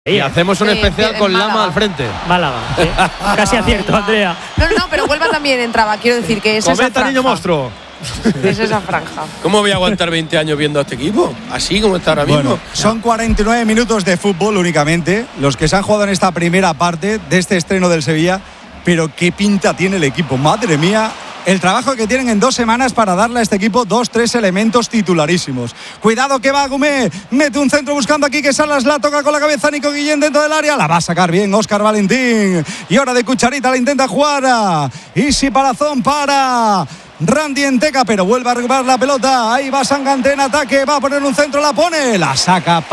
Y hacemos un especial con Lama al frente. Málaga, sí. Casi acierto, Andrea. No, pero Huelva también entraba. Quiero decir que es esa Cometa, franja. niño monstruo. Es esa franja. ¿Cómo voy a aguantar 20 años viendo a este equipo? Así como está ahora mismo. Bueno, son 49 minutos de fútbol únicamente, los que se han jugado en esta primera parte de este estreno del Sevilla. Pero qué pinta tiene el equipo, madre mía. El trabajo que tienen en 2 semanas para darle a este equipo 2-3 elementos titularísimos. Cuidado que va Gumé, mete un centro buscando aquí que Salas, la toca con la cabeza Nico Guillén dentro del área, la va a sacar bien Óscar Valentín. Y ahora de cucharita la intenta jugar. Isi Palazón para Randy Enteca, pero vuelve a recuperar la pelota. Ahí va Sangante en ataque, va a poner un centro, la pone, la saca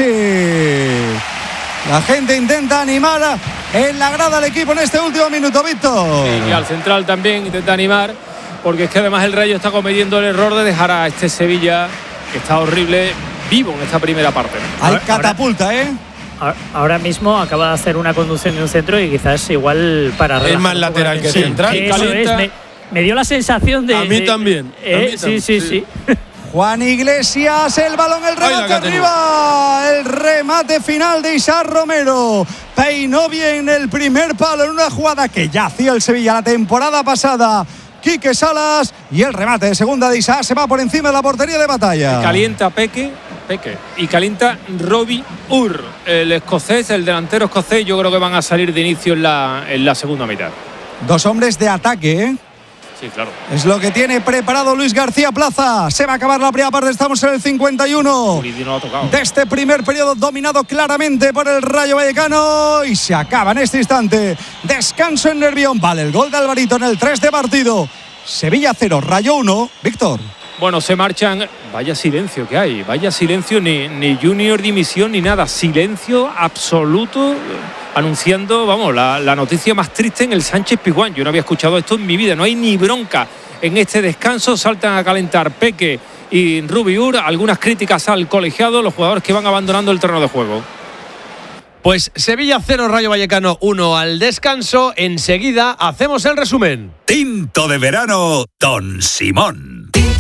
Patesi. La gente intenta animar en la grada al equipo en este último minuto, Víctor. Sí, y al central también intenta animar, porque es que además el Rayo está cometiendo el error de dejar a este Sevilla, que está horrible, vivo en esta primera parte. Hay catapulta, Ahora mismo acaba de hacer una conducción de un centro y quizás igual para Es más lateral que central. Eso es, me dio la sensación de... A mí también. Sí. Juan Iglesias, el balón, el remate arriba. El remate final de Isaac Romero. Peinó bien el primer palo en una jugada que ya hacía el Sevilla la temporada pasada. Quique Salas, y el remate de segunda de Isaac se va por encima de la portería de Batalla. Calienta Peque y calienta Robbie Ur, el escocés, el delantero escocés. Yo creo que van a salir de inicio en la segunda mitad. 2 hombres de ataque, Sí, claro. Es lo que tiene preparado Luis García Plaza. Se va a acabar la primera parte, estamos en el 51 de este primer periodo, dominado claramente por el Rayo Vallecano, y se acaba en este instante. Descanso en Nervión, vale el gol de Alvarito en el 3 de partido. Sevilla 0, Rayo 1, Víctor. Bueno, se marchan. Vaya silencio que hay, vaya silencio, ni Junior dimisión ni nada, silencio absoluto, anunciando, vamos, la noticia más triste en el Sánchez Pizjuán. Yo no había escuchado esto en mi vida, no hay ni bronca en este descanso. Saltan a calentar Peque y Rubiur, algunas críticas al colegiado, los jugadores que van abandonando el terreno de juego. Pues Sevilla 0, Rayo Vallecano 1 al descanso. Enseguida hacemos el resumen. Tinto de verano, Don Simón.